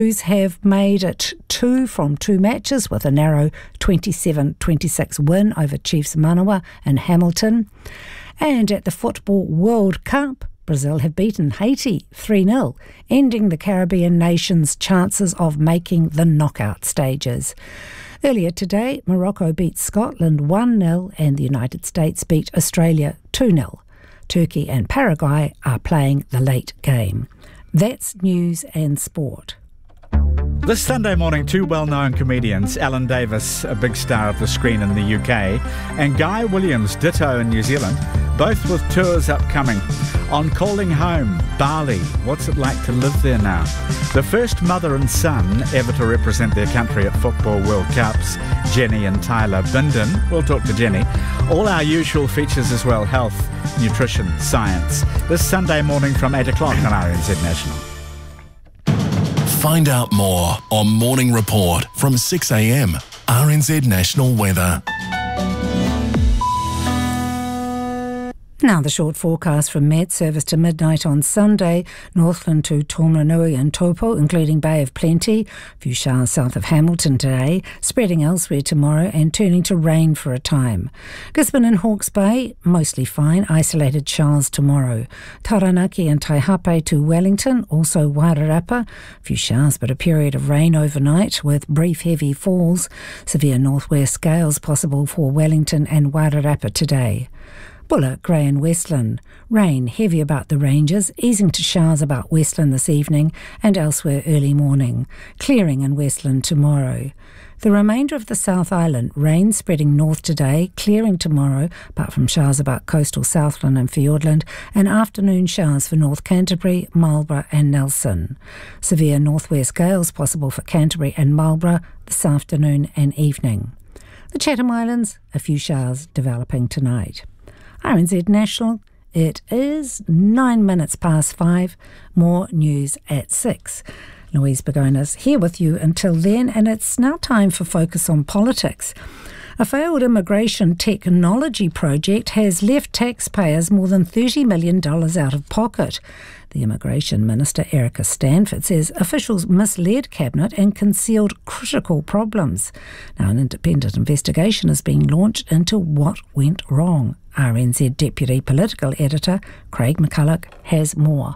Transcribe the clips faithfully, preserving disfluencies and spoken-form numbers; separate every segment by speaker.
Speaker 1: Blues have made it two from two matches with a narrow twenty-seven twenty-six win over Chiefs Manawa and Hamilton. And at the Football World Cup, Brazil have beaten Haiti three nil, ending the Caribbean nation's chances of making the knockout stages. Earlier today, Morocco beat Scotland one nil and the United States beat Australia two nil. Turkey and Paraguay are playing the late game. That's news and sport.
Speaker 2: This Sunday morning, two well-known comedians, Alan Davis, a big star of the screen in the U K, and Guy Williams, ditto in New Zealand, both with tours upcoming. On Calling Home, Bali, what's it like to live there now? The first mother and son ever to represent their country at Football World Cups, Jenny and Tyler Bindon. We'll talk to Jenny. All our usual features as well, health, nutrition, science. This Sunday morning from eight o'clock on R N Z National.
Speaker 3: Find out more on Morning Report from six a.m. R N Z National Weather.
Speaker 1: Now the short forecast from Met Service to midnight on Sunday. Northland to Taumarunui and Taupo, including Bay of Plenty. A few showers south of Hamilton today, spreading elsewhere tomorrow and turning to rain for a time. Gisborne and Hawke's Bay, mostly fine, isolated showers tomorrow. Taranaki and Taihape to Wellington, also Wairarapa. A few showers but a period of rain overnight with brief heavy falls. Severe northwest gales possible for Wellington and Wairarapa today. Buller, Grey and Westland. Rain heavy about the ranges, easing to showers about Westland this evening and elsewhere early morning. Clearing in Westland tomorrow. The remainder of the South Island, rain spreading north today, clearing tomorrow, apart from showers about coastal Southland and Fiordland, and afternoon showers for North Canterbury, Marlborough and Nelson. Severe northwest gales possible for Canterbury and Marlborough this afternoon and evening. The Chatham Islands, a few showers developing tonight. R N Z National, it is nine minutes past five. More news at six. Louise Begona's here with you until then, and it's now time for Focus on Politics. A failed immigration technology project has left taxpayers more than thirty million dollars out of pocket. The Immigration Minister, Erica Stanford, says officials misled Cabinet and concealed critical problems. Now, an independent investigation is being launched into what went wrong. R N Z Deputy Political Editor Craig McCulloch has more.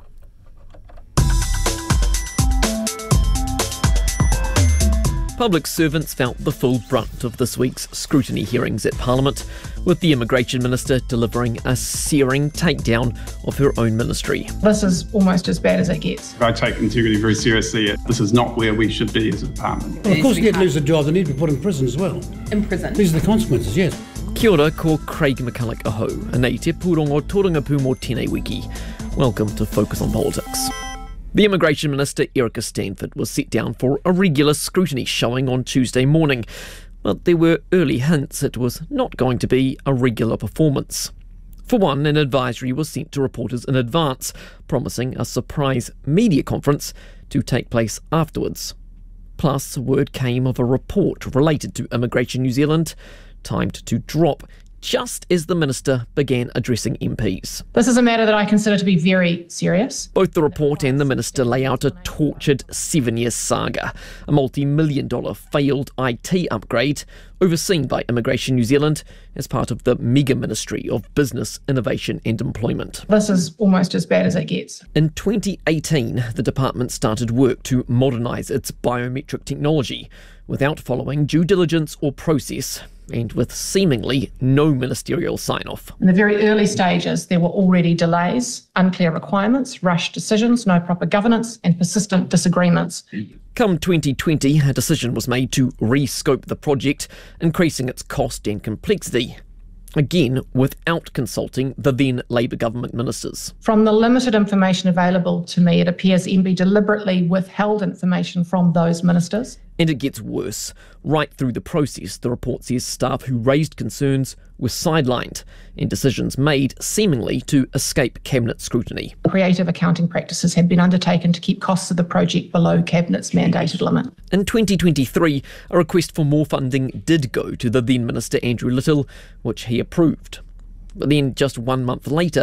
Speaker 4: Public servants felt the full brunt of this week's scrutiny hearings at Parliament, with the Immigration Minister delivering a searing takedown of her own ministry.
Speaker 5: This is almost as bad as it gets.
Speaker 6: I take integrity very seriously. This is not where we should be as a department.
Speaker 7: Well, of course, they need to lose a job. They need to be put in prison as well.
Speaker 5: In prison?
Speaker 7: These are the consequences, yes.
Speaker 4: Kia ora, ko Craig McCulloch aho, anei te pūrongo tōrangapū mō tēnei wiki. Welcome to Focus on Politics. The Immigration Minister, Erica Stanford, was set down for a regular scrutiny showing on Tuesday morning, but there were early hints it was not going to be a regular performance. For one, an advisory was sent to reporters in advance, promising a surprise media conference to take place afterwards. Plus, word came of a report related to Immigration New Zealand, timed to drop just as the Minister began addressing M Ps.
Speaker 5: This is a matter that I consider to be very serious.
Speaker 4: Both the report and the Minister lay out a tortured seven-year saga, a multi-million dollar failed I T upgrade overseen by Immigration New Zealand as part of the mega Ministry of Business, Innovation and Employment.
Speaker 5: This is almost as bad as it gets.
Speaker 4: In twenty eighteen, the department started work to modernise its biometric technology without following due diligence or process, and with seemingly no ministerial sign-off.
Speaker 5: In the very early stages, there were already delays, unclear requirements, rushed decisions, no proper governance, and persistent disagreements.
Speaker 4: Come twenty twenty, a decision was made to re-scope the project, increasing its cost and complexity. Again, without consulting the then Labour government ministers.
Speaker 5: From the limited information available to me, it appears M B deliberately withheld information from those ministers.
Speaker 4: And it gets worse. Right through the process, the report says staff who raised concerns were sidelined and decisions made seemingly to escape Cabinet scrutiny.
Speaker 5: Creative accounting practices had been undertaken to keep costs of the project below Cabinet's mandated limit.
Speaker 4: In twenty twenty-three, a request for more funding did go to the then Minister Andrew Little, which he approved. But then, just one month later,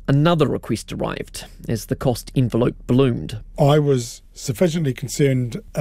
Speaker 4: another request arrived as the cost envelope ballooned.
Speaker 8: I was sufficiently concerned